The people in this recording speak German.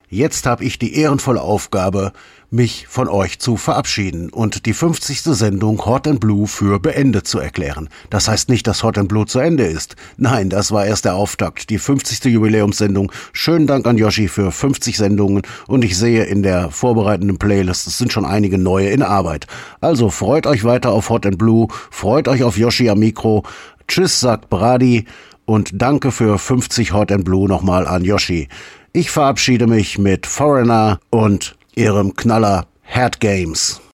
Jetzt habe ich die ehrenvolle Aufgabe, mich von euch zu verabschieden und die 50. Sendung Hot and Blue für beendet zu erklären. Das heißt nicht, dass Hot and Blue zu Ende ist. Nein, das war erst der Auftakt, die 50. Jubiläumssendung. Schönen Dank an Yoshi für 50 Sendungen und ich sehe in der vorbereitenden Playlist, es sind schon einige neue in Arbeit. Also freut euch weiter auf Hot and Blue, freut euch auf Yoshi am Mikro. Tschüss, sagt Brady und danke für 50 Hot and Blue nochmal an Yoshi. Ich verabschiede mich mit Foreigner und ihrem Knaller Head Games.